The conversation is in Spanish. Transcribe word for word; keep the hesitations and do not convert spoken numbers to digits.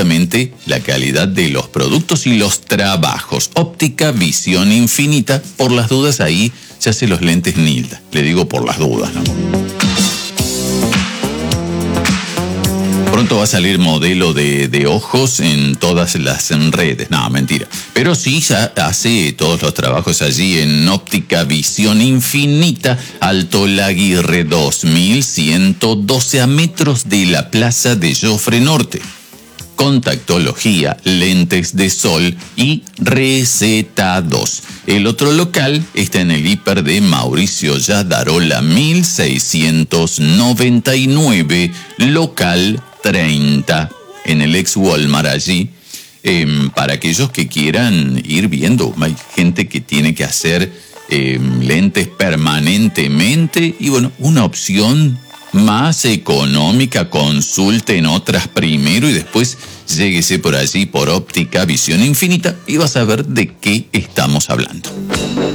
justamente la calidad de los productos y los trabajos. Óptica Visión Infinita, por las dudas ahí se hace los lentes Nilda. Le digo por las dudas, ¿no? Pronto va a salir modelo de, de ojos en todas las redes. No, mentira. Pero sí ya hace todos los trabajos allí en Óptica Visión Infinita, Alto Laguirre dos mil ciento doce, a metros de la Plaza de Jofre Norte. Contactología, lentes de sol y recetados. El otro local está en el hiper de Mauricio Yadarola mil seiscientos noventa y nueve, local treinta, en el ex Walmart allí. Eh, para aquellos que quieran ir viendo, hay gente que tiene que hacer eh, lentes permanentemente y bueno, una opción más económica. Consulten otras primero y después lléguese por allí por Óptica Visión Infinita y vas a ver de qué estamos hablando.